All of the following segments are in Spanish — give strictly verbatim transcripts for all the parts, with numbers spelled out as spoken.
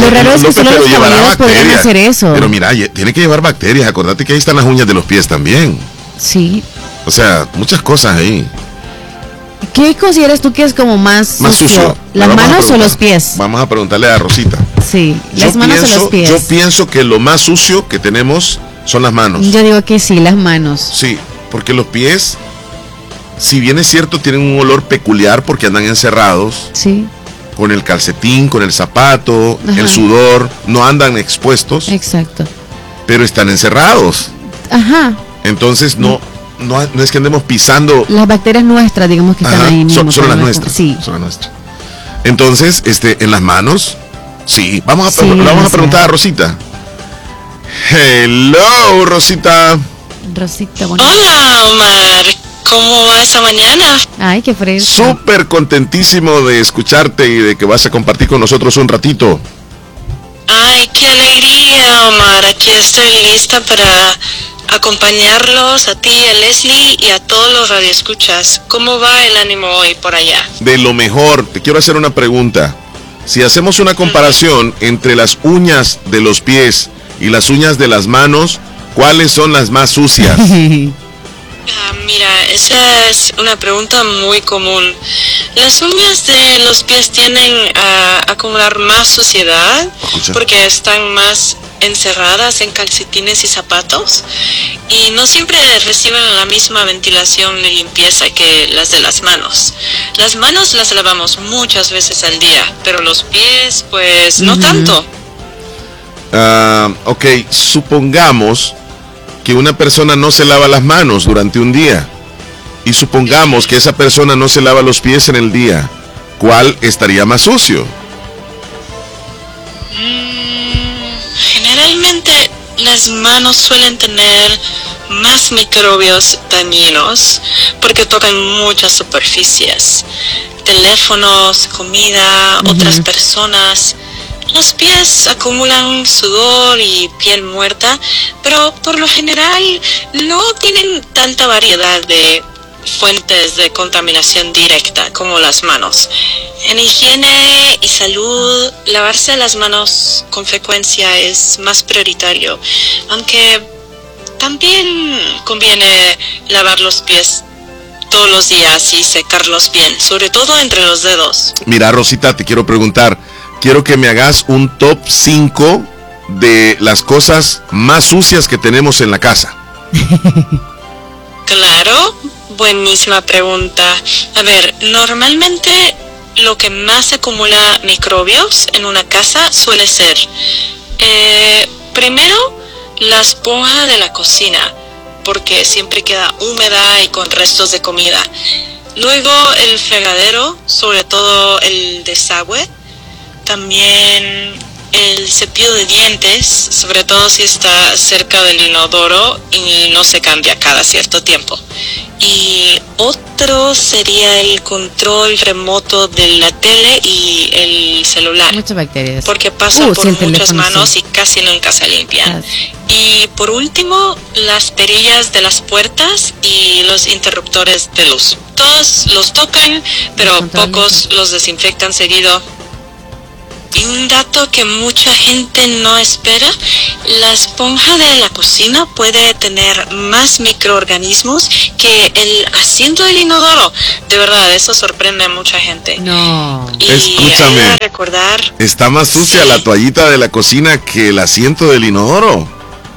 Lo raro es que López, solo pero los llevará caballeros podrían bacterias. hacer eso. Pero mira, lle- tiene que llevar bacterias. Acordate que ahí están las uñas de los pies también. Sí. O sea, muchas cosas ahí. ¿Qué consideras tú que es como más, Más sucio. ¿Las Vamos a manos o preguntar- los pies? Vamos a preguntarle a Rosita. Sí, Yo las manos pienso, o los pies. yo pienso que lo más sucio que tenemos son las manos. Yo digo que sí, las manos. Sí, porque los pies, si bien es cierto, tienen un olor peculiar porque andan encerrados Sí, con el calcetín, con el zapato, Ajá. el sudor, no andan expuestos, exacto. pero están encerrados. Ajá. Entonces no, no, no es que andemos pisando. Las bacterias nuestras, digamos que están Ajá, ahí mismo. son, son pero las no- nuestras. Sí. Son las nuestras. Entonces, este, en las manos, sí. Vamos a, Sí, le vamos a demasiado. preguntar a Rosita. Hello, Rosita. Rosita bonita. Hola, Omar. ¿Cómo va esta mañana? Ay, qué fresco. Súper contentísimo de escucharte y de que vas a compartir con nosotros un ratito. Ay, qué alegría, Omar. Aquí estoy lista para acompañarlos a ti, a Leslie y a todos los radioescuchas. ¿Cómo va el ánimo hoy por allá? De lo mejor, te quiero hacer una pregunta. Si hacemos una comparación entre las uñas de los pies y las uñas de las manos, ¿cuáles son las más sucias? Ah, mira, esa es una pregunta muy común. Las uñas de los pies tienden a acumular más suciedad Escucha. porque están más encerradas en calcetines y zapatos y no siempre reciben la misma ventilación y limpieza que las de las manos. Las manos las lavamos muchas veces al día, pero los pies pues no Ujú. tanto. Ah, ok, supongamos que una persona no se lava las manos durante un día y supongamos que esa persona no se lava los pies en el día. ¿Cuál estaría más sucio? Mm, generalmente las manos suelen tener más microbios dañinos porque tocan muchas superficies, teléfonos, comida, Ujú. otras personas. Los pies acumulan sudor y piel muerta, pero por lo general no tienen tanta variedad de fuentes de contaminación directa como las manos. En higiene y salud, lavarse las manos con frecuencia es más prioritario, aunque también conviene lavar los pies todos los días y secarlos bien, sobre todo entre los dedos. Mira, Rosita, te quiero preguntar, quiero que me hagas un top cinco de las cosas más sucias que tenemos en la casa. Claro, buenísima pregunta. A ver, normalmente lo que más acumula microbios en una casa suele ser, eh, primero, la esponja de la cocina, porque siempre queda húmeda y con restos de comida. Luego el fregadero, sobre todo el desagüe. También el cepillo de dientes, sobre todo si está cerca del inodoro y no se cambia cada cierto tiempo. Y otro sería el control remoto de la tele y el celular, Muchas bacterias. porque pasan Uh, por sí, el muchas teléfono, manos sí. y casi nunca se limpian. Ah, Y por último, las perillas de las puertas y los interruptores de luz. Todos los tocan, pero controlan. pocos los desinfectan seguido. Y un dato que mucha gente no espera, la esponja de la cocina puede tener más microorganismos que el asiento del inodoro. De verdad, eso sorprende a mucha gente. No. Y Escúchame. ayuda a recordar. Está más sucia Sí. la toallita de la cocina que el asiento del inodoro.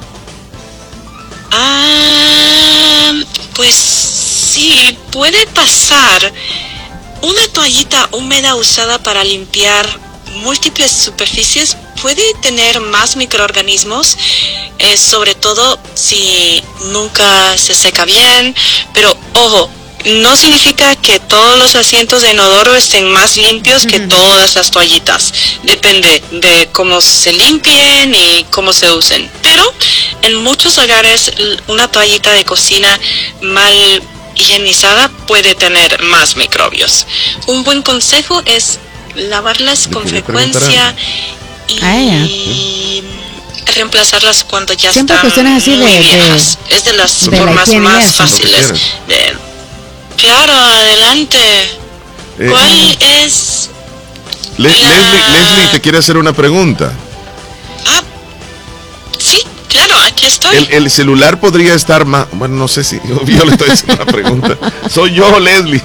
Ah, pues sí, puede pasar. Una toallita húmeda usada para limpiar múltiples superficies puede tener más microorganismos, eh, sobre todo si nunca se seca bien, pero ojo, no significa que todos los asientos de inodoro estén más limpios que Ujú. todas las toallitas. Depende de cómo se limpien y cómo se usen. Pero en muchos hogares l- una toallita de cocina mal higienizada puede tener más microbios. Un buen consejo es lavarlas Le con quería preguntar frecuencia y Ah, reemplazarlas cuando ya Siempre están cuestiones así muy de- de- viejas. Es de las de la formas higiene y más eso. fáciles. Lo que de- Claro, adelante. Eh, ¿Cuál es Le- La- Leslie, Leslie te quiere hacer una pregunta. Ah, sí, claro, aquí estoy. El, el celular podría estar más... Bueno, no sé si yo le estoy haciendo una pregunta. Soy yo, Leslie.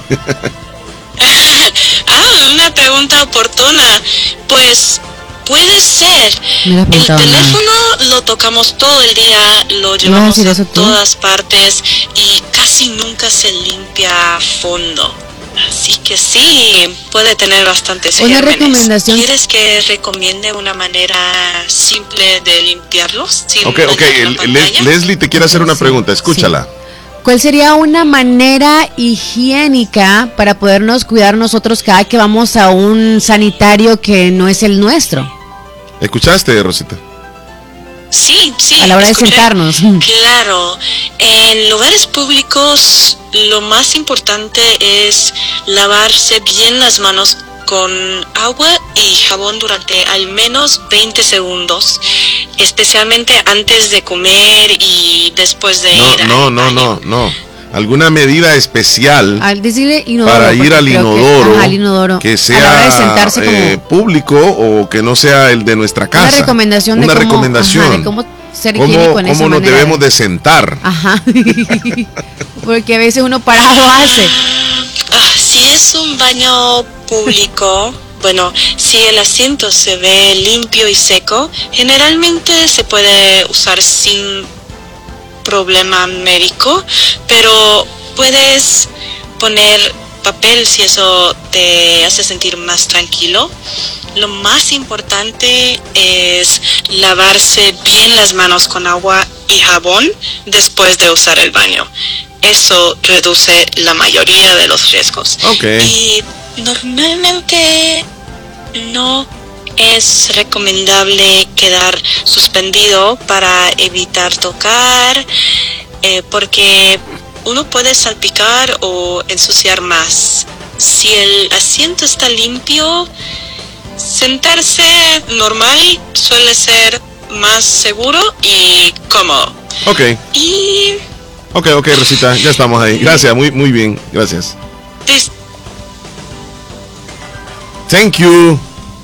Ah, una pregunta oportuna. Pues puede ser. No le he El preguntado nada. teléfono lo tocamos todo el día, lo a llevamos decir a eso tú? todas partes y casi nunca se limpia a fondo. Así que sí, puede tener bastantes Una gérmenes. recomendación- ¿Quieres que recomiende una manera simple de limpiarlos? sin Ok, ok. dañar la el- pantalla? Les- Leslie te quiere hacer una Sí, pregunta. Escúchala. ¿Cuál sería una manera higiénica para podernos cuidar nosotros cada que vamos a un sanitario que no es el nuestro? ¿Escuchaste, Rosita? Sí, sí. A la hora de escuché. sentarnos. Claro, en lugares públicos lo más importante es lavarse bien las manos con agua y jabón durante al menos veinte segundos, especialmente antes de comer y después de ir No, no, al no, baño. no, no. ¿Alguna medida especial Al decirle inodoro. para ir porque al creo que- inodoro, ajá, al inodoro, que a la hora de sea sentarse como eh, público o que no sea el de nuestra casa? una recomendación de Una cómo, recomendación. ajá, de cómo ser ¿Cómo, higiénico en esa cómo nos manera debemos de- de sentar? Ajá. Porque a veces uno parado hace. Ah, si es un baño público, bueno, si el asiento se ve limpio y seco, generalmente se puede usar sin problema médico, pero puedes poner papel si eso te hace sentir más tranquilo. Lo más importante es lavarse bien las manos con agua y jabón después de usar el baño. Eso reduce la mayoría de los riesgos. Ok. Y normalmente no es recomendable quedar suspendido para evitar tocar, eh, porque uno puede salpicar o ensuciar más. Si el asiento está limpio, sentarse normal suele ser más seguro y cómodo. Ok, Y ok, ok, Rosita, ya estamos ahí. Gracias, muy, muy bien, gracias. des- Thank you.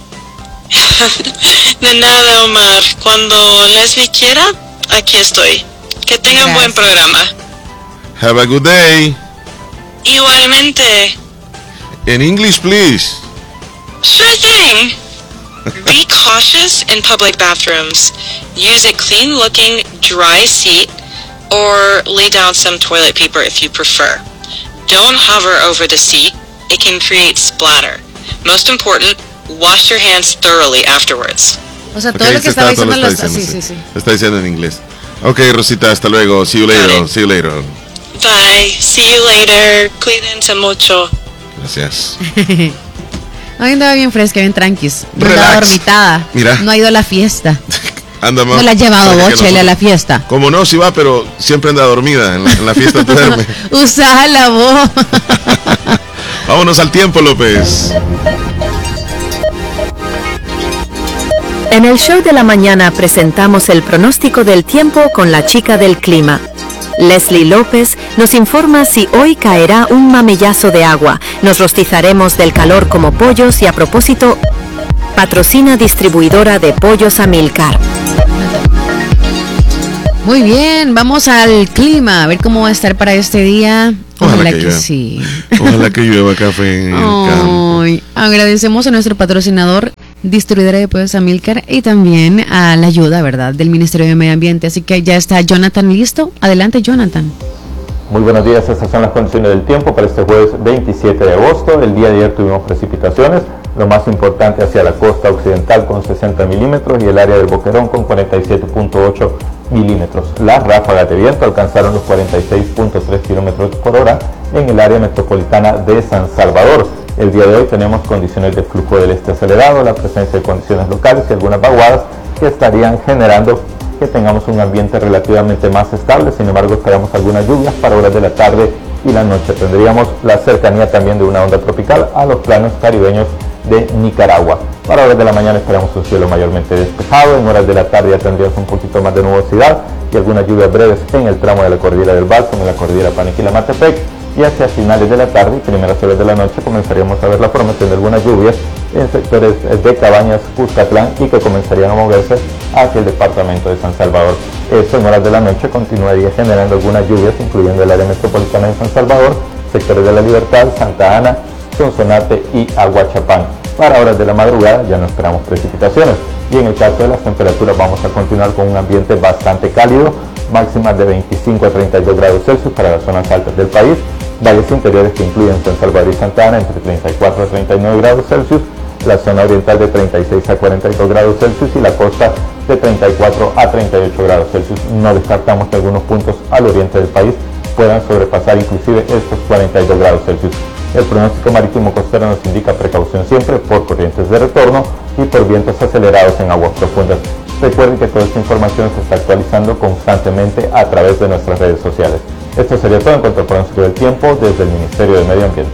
de nada, Omar. Cuando Leslie quiera, aquí estoy. Que tengan buen Gracias. programa. Have a good day. Igualmente. In English, please. Sure thing. Be cautious in public bathrooms. Use a clean-looking, dry seat, or lay down some toilet paper if you prefer. Don't hover over the seat. It can create splatter. Most important, wash your hands thoroughly afterwards. O sea, Ok, todo lo que este estaba está- todo diciendo lo los... está Sí, diciendo, sí, sí. Lo está diciendo en inglés. Ok, Rosita, hasta luego. See you later. Vale. See you later. Bye. See you later. Cuídense mucho. Gracias. Hoy andaba bien fresca, bien tranquis. No andaba Relax. dormitada. Mira. No ha ido a la fiesta. Anda más. No la ha llevado cerca que vos, Chele, a la nosotros. fiesta. Como no, sí va, pero siempre anda dormida. En la, en la fiesta duerme. Usala vos. Vámonos al tiempo, López. En el show de la mañana presentamos el pronóstico del tiempo con la chica del clima. Leslie López nos informa si hoy caerá un mamellazo de agua, nos rostizaremos del calor como pollos y a propósito, patrocina distribuidora de pollos Amilcar. Muy bien, vamos al clima, a ver cómo va a estar para este día. Ojalá Ojalá que que, llueva. sí. Ojalá que llueva café en el campo. Ay, agradecemos a nuestro patrocinador, distribuidora de pollos Amilcar, y también a la ayuda, ¿verdad?, del Ministerio de Medio Ambiente. Así que ya está Jonathan listo. Adelante, Jonathan. Muy buenos días, estas son las condiciones del tiempo para este jueves veintisiete de agosto. El día de ayer tuvimos precipitaciones, lo más importante hacia la costa occidental con sesenta milímetros y el área del Boquerón con cuarenta y siete punto ocho milímetros. Las ráfagas de viento alcanzaron los cuarenta y seis punto tres kilómetros por hora en el área metropolitana de San Salvador. El día de hoy tenemos condiciones de flujo del este acelerado, la presencia de condiciones locales y algunas vaguadas que estarían generando que tengamos un ambiente relativamente más estable. Sin embargo, esperamos algunas lluvias para horas de la tarde y la noche. Tendríamos la cercanía también de una onda tropical a los planos caribeños de Nicaragua. Para horas de la mañana esperamos un cielo mayormente despejado. En horas de la tarde ya tendríamos un poquito más de nubosidad y algunas lluvias breves en el tramo de la cordillera del Bálsamo, en la cordillera Paniquila-Matepec, y hacia finales de la tarde y primeras horas de la noche comenzaríamos a ver la formación de algunas lluvias en sectores de Cabañas, Cuscatlán, y que comenzarían a moverse hacia el departamento de San Salvador. Esto en horas de la noche continuaría generando algunas lluvias, incluyendo el área metropolitana de San Salvador, sectores de La Libertad, Santa Ana, Sonsonate y Aguachapán. Para horas de la madrugada ya no esperamos precipitaciones, y en el caso de las temperaturas vamos a continuar con un ambiente bastante cálido, máximas de veinticinco a treinta y dos grados Celsius para las zonas altas del país, valles interiores que incluyen San Salvador y Santa Ana entre treinta y cuatro a treinta y nueve grados Celsius, la zona oriental de treinta y seis a cuarenta y dos grados Celsius y la costa de treinta y cuatro a treinta y ocho grados Celsius. No descartamos que algunos puntos al oriente del país puedan sobrepasar inclusive estos cuarenta y dos grados Celsius. El pronóstico marítimo costero nos indica precaución siempre por corrientes de retorno y por vientos acelerados en aguas profundas. Recuerden que toda esta información se está actualizando constantemente a través de nuestras redes sociales. Esto sería todo en cuanto al pronóstico del tiempo desde el Ministerio de Medio Ambiente.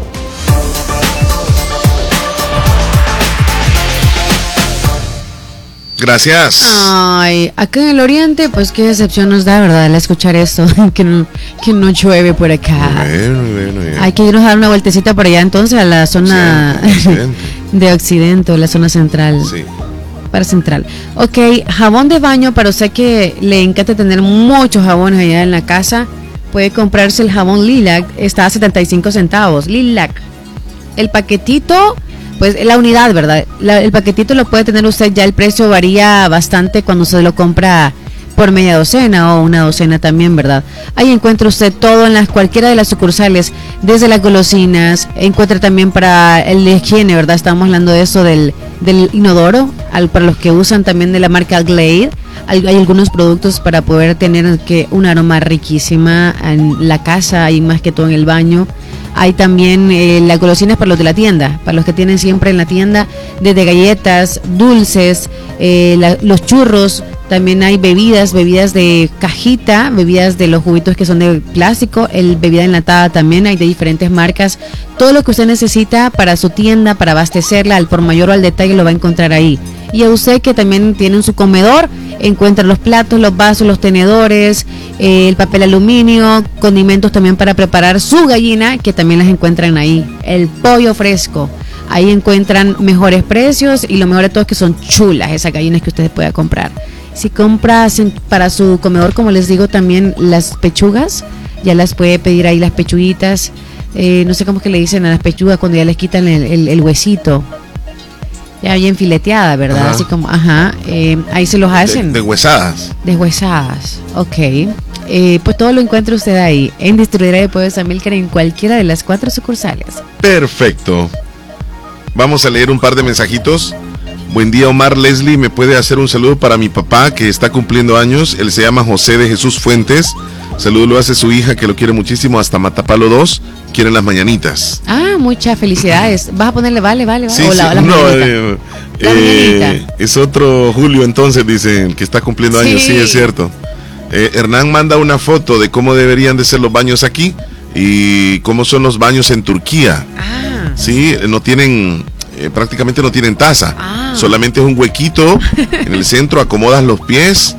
Gracias. Ay, acá en el oriente, pues qué decepción nos da, ¿verdad? Al escuchar esto, que no, que no llueve por acá. Bueno, bueno, bueno. Hay que irnos a dar una vueltecita por allá entonces a la zona Occidente. de Occidente o la zona central. Sí. Para central. Ok, jabón de baño, para usted que le encanta tener muchos jabones allá en la casa, puede comprarse el jabón Lilac, está a setenta y cinco centavos. Lilac. El paquetito, pues la unidad, ¿verdad? La, el paquetito lo puede tener usted, ya el precio varía bastante cuando se lo compra por media docena o una docena también, ¿verdad? Ahí encuentra usted todo en las cualquiera de las sucursales, desde las golosinas, encuentra también para el de higiene, ¿verdad? Estamos hablando de eso del, del inodoro, al, para los que usan también de la marca Glade. Hay, hay algunos productos para poder tener que un aroma riquísima en la casa, hay más que todo en el baño. Hay también eh, las golosinas para los de la tienda, para los que tienen siempre en la tienda, desde galletas, dulces, eh, la, los churros. También hay bebidas, bebidas de cajita, bebidas de los juguitos que son de plástico, el bebida enlatada también, hay de diferentes marcas. Todo lo que usted necesita para su tienda, para abastecerla, al por mayor o al detalle lo va a encontrar ahí. Y a usted que también tiene en su comedor, encuentra los platos, los vasos, los tenedores, eh, el papel aluminio, condimentos también para preparar su gallina, que también las encuentran ahí. El pollo fresco, ahí encuentran mejores precios y lo mejor de todo es que son chulas esas gallinas que usted pueda comprar. Si compras para su comedor, como les digo, también las pechugas, ya las puede pedir ahí las pechuguitas, eh, no sé cómo es que le dicen a las pechugas cuando ya les quitan el, el, el huesito, ya bien fileteada, ¿verdad? Ajá. Así como, ajá, eh, ahí se los hacen. De, de huesadas. Deshuesadas, ok. Eh, pues todo lo encuentra usted ahí, en Distribuidora de Pollos Amílcar, en cualquiera de las cuatro sucursales. Perfecto. Vamos a leer un par de mensajitos. Buen día, Omar. Leslie, ¿me puede hacer un saludo para mi papá que está cumpliendo años? Él se llama José de Jesús Fuentes. Saludo lo hace su hija, que lo quiere muchísimo, hasta Matapalo dos. Quieren las mañanitas. Ah, muchas felicidades. ¿Vas a ponerle vale, vale, vale? Sí, o la, sí, la no, mañanita. eh, La eh, mañanita. es otro Julio entonces, dicen, que está cumpliendo años. Sí. Sí, es cierto. Eh, Hernán manda una foto de cómo deberían de ser los baños aquí y cómo son los baños en Turquía. Ah, Sí, no tienen, eh, prácticamente no tienen taza. Ah. Solamente es un huequito en el centro, acomodas los pies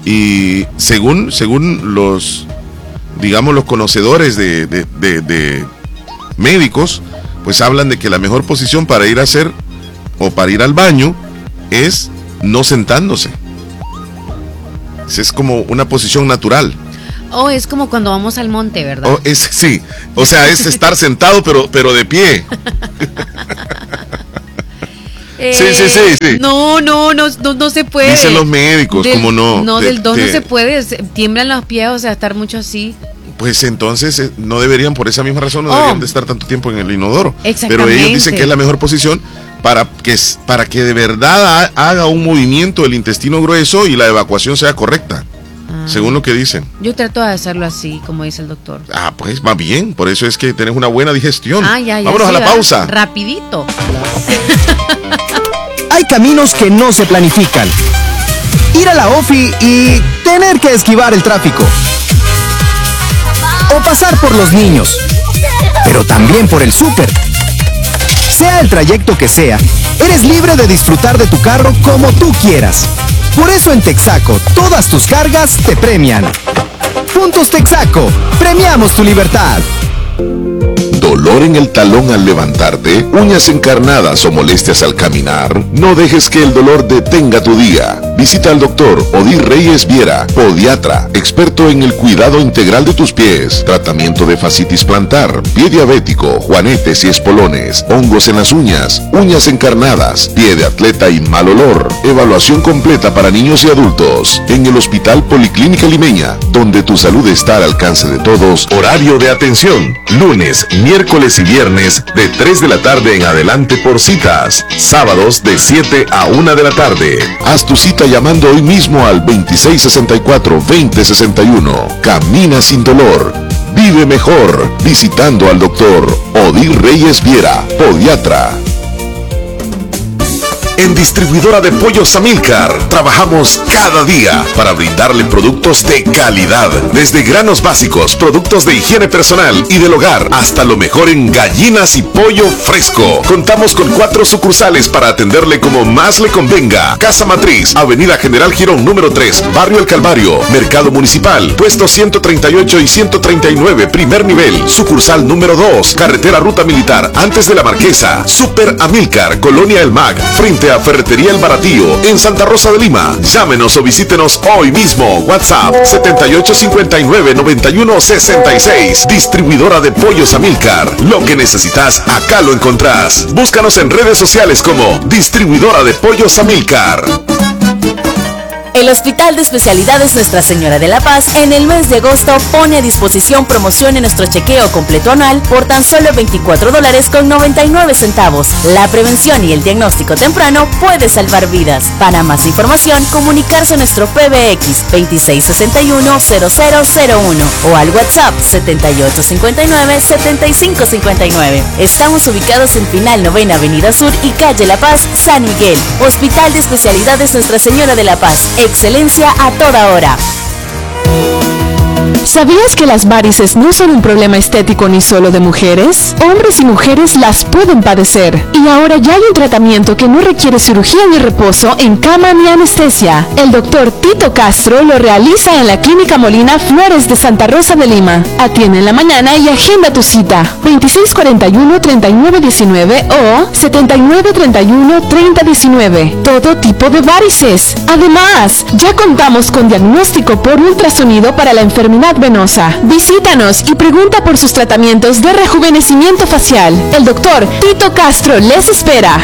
y según, según los, digamos, los conocedores de, de, de, de médicos, pues hablan de que la mejor posición para ir a hacer o para ir al baño es no sentándose. Es como una posición natural. oh, es como cuando vamos al monte, ¿verdad? O es, sí, o sea, es estar sentado pero, pero de pie. Eh, sí, sí, sí, sí. No, no, no, no, no se puede. Dicen los médicos, Del- ¿cómo no? No, De- del dos no de- se puede, se- tiemblan los pies, o sea, estar mucho así. Pues entonces eh, no deberían, por esa misma razón, no Oh. deberían de estar tanto tiempo en el inodoro. Pero Exactamente. ellos dicen que es la mejor posición para que, s- para que de verdad ha- haga un movimiento el intestino grueso y la evacuación sea correcta, Ah. según lo que dicen. Yo trato de hacerlo así, como dice el doctor. Ah, pues va bien, por eso es que tenés una buena digestión. Ah, ya, ya. Vámonos sí, a la va. pausa. Rapidito. Hay caminos que no se planifican. Ir a la OFI y tener que esquivar el tráfico. O pasar por los niños. Pero también por el súper. Sea el trayecto que sea, eres libre de disfrutar de tu carro como tú quieras. Por eso en Texaco, todas tus cargas te premian. Puntos Texaco, premiamos tu libertad. ¿Dolor en el talón al levantarte? ¿Uñas encarnadas o molestias al caminar? No dejes que el dolor detenga tu día. Visita al doctor Odir Reyes Viera, podiatra, experto en el cuidado integral de tus pies, tratamiento de fascitis plantar, pie diabético, juanetes y espolones, hongos en las uñas, uñas encarnadas, pie de atleta y mal olor. Evaluación completa para niños y adultos en el Hospital Policlínica Limeña, donde tu salud está al alcance de todos. Horario de atención: lunes, miércoles y viernes de tres de la tarde en adelante por citas, sábados de siete a una de la tarde. Haz tu cita llamando hoy mismo al veintiséis sesenta y cuatro, veinte sesenta y uno. Camina sin dolor. Vive mejor visitando al doctor Odir Reyes Viera, podiatra. En Distribuidora de Pollos Amilcar trabajamos cada día para brindarle productos de calidad, desde granos básicos, productos de higiene personal y del hogar, hasta lo mejor en gallinas y pollo fresco. Contamos con cuatro sucursales para atenderle como más le convenga. Casa Matriz, Avenida General Girón número tres, Barrio El Calvario, Mercado Municipal, puestos ciento treinta y ocho y ciento treinta y nueve, primer nivel. Sucursal número dos, Carretera Ruta Militar, antes de la Marquesa. Super Amilcar, Colonia El Mag, frente a Ferretería El Baratillo, en Santa Rosa de Lima. Llámenos o visítenos hoy mismo. WhatsApp setenta y ocho cincuenta y nueve, noventa y uno sesenta y seis. Distribuidora de Pollos Amilcar. Lo que necesitas, acá lo encontrás. Búscanos en redes sociales como Distribuidora de Pollos Amilcar. El Hospital de Especialidades Nuestra Señora de la Paz en el mes de agosto pone a disposición promoción en nuestro chequeo completo anual por tan solo veinticuatro dólares con noventa y nueve centavos. La prevención y el diagnóstico temprano puede salvar vidas. Para más información, comunicarse a nuestro P B X veintiséis sesenta y uno, cero cero cero uno o al WhatsApp setenta y ocho cincuenta y nueve, setenta y cinco cincuenta y nueve. Estamos ubicados en Final Novena Avenida Sur y Calle La Paz, San Miguel. Hospital de Especialidades Nuestra Señora de la Paz. Excelencia a toda hora. ¿Sabías que las varices no son un problema estético ni solo de mujeres? Hombres y mujeres las pueden padecer. Y ahora ya hay un tratamiento que no requiere cirugía ni reposo en cama ni anestesia. El doctor Tito Castro lo realiza en la Clínica Molina Flores de Santa Rosa de Lima. Atiende en la mañana y agenda tu cita. veintiséis cuarenta y uno, treinta y nueve diecinueve o setenta y nueve treinta y uno, treinta diecinueve. Todo tipo de varices. Además, ya contamos con diagnóstico por ultrasonido para la enfermedad venosa. Visítanos y pregunta por sus tratamientos de rejuvenecimiento facial. El doctor Tito Castro les espera.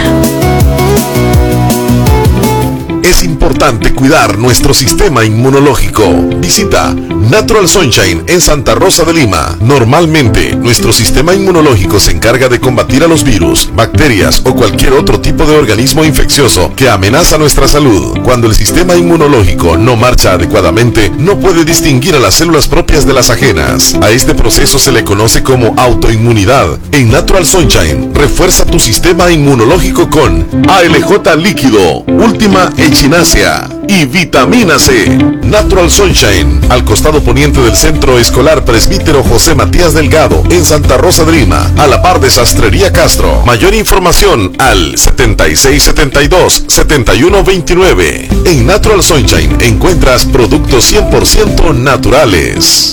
Es importante cuidar nuestro sistema inmunológico. Visita Natural Sunshine en Santa Rosa de Lima. Normalmente, nuestro sistema inmunológico se encarga de combatir a los virus, bacterias o cualquier otro tipo de organismo infeccioso que amenaza nuestra salud. Cuando el sistema inmunológico no marcha adecuadamente, no puede distinguir a las células propias de las ajenas. A este proceso se le conoce como autoinmunidad. En Natural Sunshine, refuerza tu sistema inmunológico con A L J líquido, Última Echinacea y vitamina C. Natural Sunshine, al costado poniente del Centro Escolar Presbítero José Matías Delgado, en Santa Rosa de Lima, a la par de Sastrería Castro. Mayor información al setenta y seis setenta y dos, setenta y uno veintinueve. En Natural Sunshine encuentras productos cien por ciento naturales.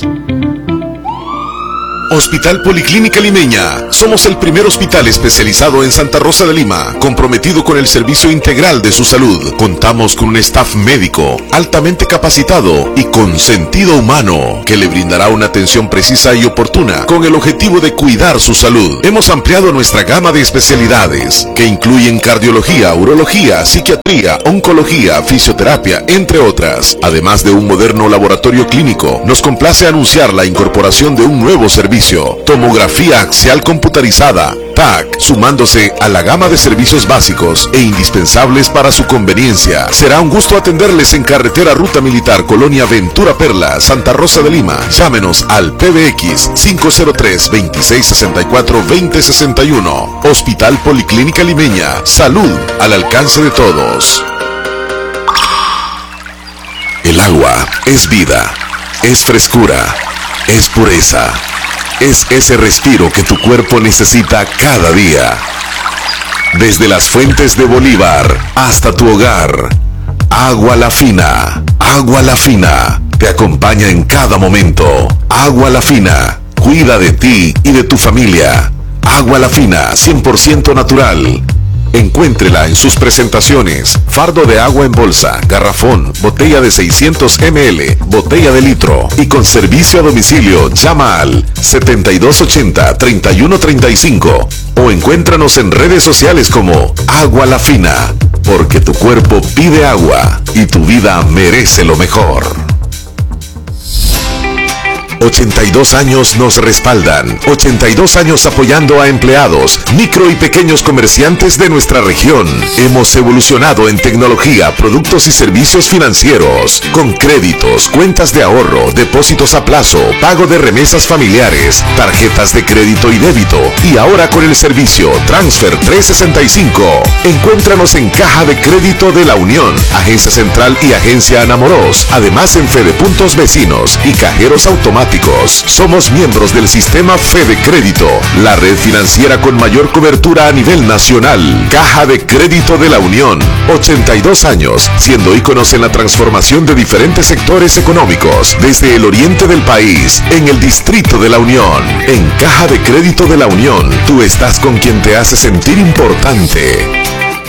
Hospital Policlínica Limeña. Somos el primer hospital especializado en Santa Rosa de Lima, comprometido con el servicio integral de su salud. Contamos con un staff médico altamente capacitado y con sentido humano, que le brindará una atención precisa y oportuna con el objetivo de cuidar su salud. Hemos ampliado nuestra gama de especialidades, que incluyen cardiología, urología, psiquiatría, oncología, fisioterapia, entre otras. Además de un moderno laboratorio clínico, nos complace anunciar la incorporación de un nuevo servicio: tomografía axial computarizada, T A C, sumándose a la gama de servicios básicos e indispensables para su conveniencia. Será un gusto atenderles en Carretera Ruta Militar, Colonia Ventura Perla, Santa Rosa de Lima. Llámenos al P B X cinco cero tres, veintiséis sesenta y cuatro, veinte sesenta y uno. Hospital Policlínica Limeña. Salud al alcance de todos. El agua es vida, es frescura, es pureza. Es ese respiro que tu cuerpo necesita cada día. Desde las fuentes de Bolívar hasta tu hogar, Agua La Fina. Agua La Fina te acompaña en cada momento. Agua La Fina cuida de ti y de tu familia. Agua La Fina, cien por ciento natural. Encuéntrela en sus presentaciones: fardo de agua en bolsa, garrafón, botella de seiscientos mililitros, botella de litro, y con servicio a domicilio. Llama al setenta y dos ochenta, treinta y uno treinta y cinco o encuéntranos en redes sociales como Agua La Fina, porque tu cuerpo pide agua y tu vida merece lo mejor. ochenta y dos años nos respaldan. ochenta y dos años apoyando a empleados, micro y pequeños comerciantes de nuestra región. Hemos evolucionado en tecnología, productos y servicios financieros, con créditos, cuentas de ahorro, depósitos a plazo, pago de remesas familiares, tarjetas de crédito y débito, y ahora con el servicio Transfer trescientos sesenta y cinco. Encuéntranos en Caja de Crédito de la Unión, Agencia Central y Agencia Anamoros, además en Fede Puntos Vecinos y cajeros automáticos. Somos miembros del sistema Fede Crédito, la red financiera con mayor cobertura a nivel nacional. Caja de Crédito de la Unión, ochenta y dos años, siendo íconos en la transformación de diferentes sectores económicos, desde el oriente del país, en el Distrito de la Unión. En Caja de Crédito de la Unión, tú estás con quien te hace sentir importante.